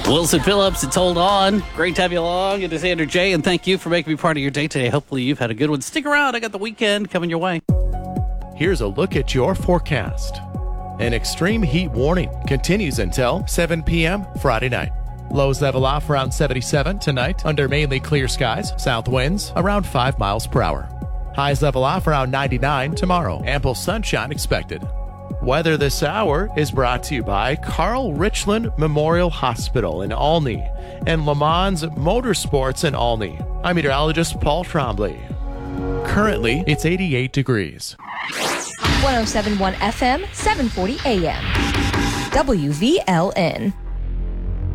Wilson Phillips, it's Hold On. Great to have you along. It is Andrew J., and thank you for making me part of your day today. Hopefully you've had a good one. Stick around. I got the weekend coming your way. Here's a look at your forecast. An extreme heat warning continues until 7 p.m. Friday night. Lows level off around 77 tonight under mainly clear skies. South winds around 5 miles per hour. Highs level off around 99 tomorrow. Ample sunshine expected. Weather this hour is brought to you by Carl Richland Memorial Hospital in Olney and Le Mans Motorsports in Olney. I'm meteorologist Paul Trombley. Currently, it's 88 degrees. 107.1 FM, 740 AM. WVLN.